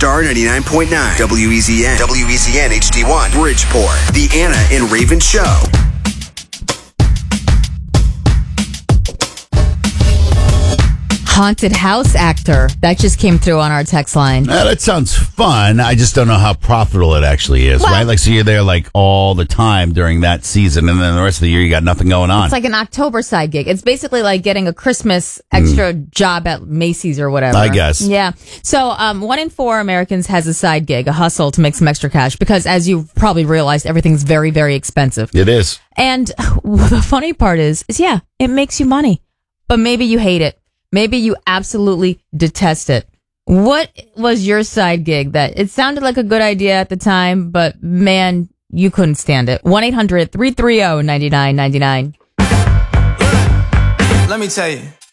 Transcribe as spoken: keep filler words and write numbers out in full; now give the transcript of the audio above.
Star ninety-nine point nine, W E Z N, W E Z N H D one, Bridgeport. The Anna and Raven Show. Haunted house actor. That just came through on our text line. Uh, that sounds fun. I just don't know how profitable it actually is, Well- right? Like, so you're there like all the time during that season, and then the rest of the year you got nothing going on. It's like an October side gig. It's basically like getting a Christmas extra mm. job at Macy's or whatever. I guess. Yeah. So um, one in four Americans has a side gig, a hustle to make some extra cash because, as you've probably realized, everything's very, very expensive. It is. And the funny part is, is yeah, it makes you money, but maybe you hate it. Maybe you absolutely detest it. What was your side gig that it sounded like a good idea at the time, but man, you couldn't stand it? one eight hundred three three zero nine nine nine nine. Let me tell you.